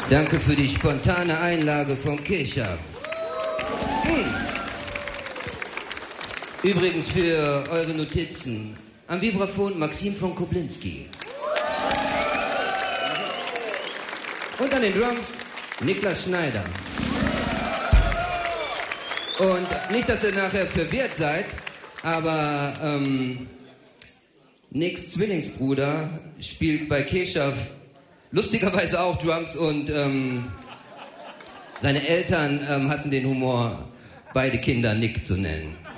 Danke für die spontane Einlage von Keshav. Übrigens für eure Notizen. Am Vibraphon Maxim von Koblinski. Und an den Drums Niklas Schneider. Und nicht, dass ihr nachher verwirrt seid, aber Nicks Zwillingsbruder spielt bei Keshav lustigerweise auch Drums und seine Eltern hatten den Humor, beide Kinder Nick zu nennen.